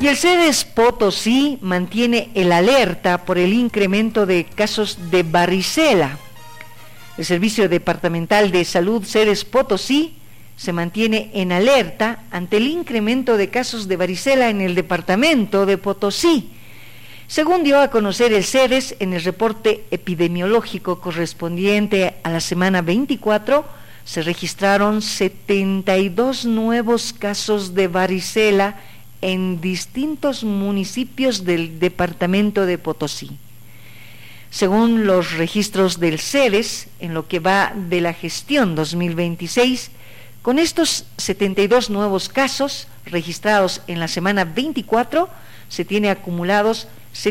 Y el CEDES Potosí mantiene el alerta por el incremento de casos de varicela. El Servicio Departamental de Salud CEDES Potosí se mantiene en alerta ante el incremento de casos de varicela en el departamento de Potosí. Según dio a conocer el CEDES en el reporte epidemiológico correspondiente a la semana 24, se registraron 72 nuevos casos de varicela en distintos municipios del departamento de Potosí. Según los registros del CEDES, en lo que va de la gestión 2026, con estos 72 nuevos casos registrados en la semana 24, se tiene acumulados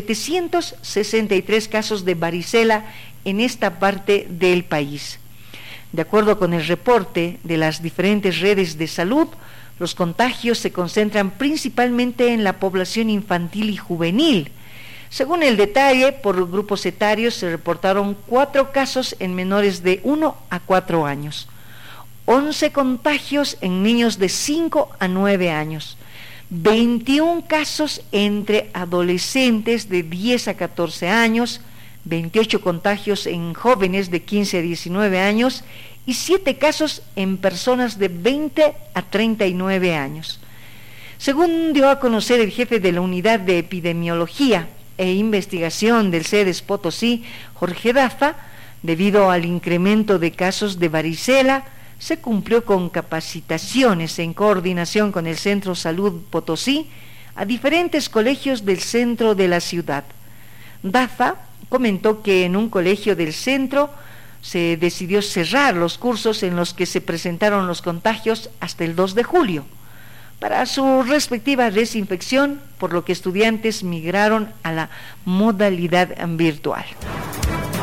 763 casos de varicela en esta parte del país. De acuerdo con el reporte de las diferentes redes de salud, los contagios se concentran principalmente en la población infantil y juvenil. Según el detalle, por grupos etarios se reportaron 4 casos en menores de 1 a 4 años, 11 contagios en niños de 5 a 9 años, 21 casos entre adolescentes de 10 a 14 años, 28 contagios en jóvenes de 15 a 19 años y 7 casos en personas de 20 a 39 años. Según dio a conocer el jefe de la Unidad de Epidemiología e Investigación del CEDES Potosí, Jorge Dafa, debido al incremento de casos de varicela, se cumplió con capacitaciones en coordinación con el Centro Salud Potosí a diferentes colegios del centro de la ciudad. Dafa comentó que en un colegio del centro se decidió cerrar los cursos en los que se presentaron los contagios hasta el 2 de julio para su respectiva desinfección, por lo que estudiantes migraron a la modalidad virtual.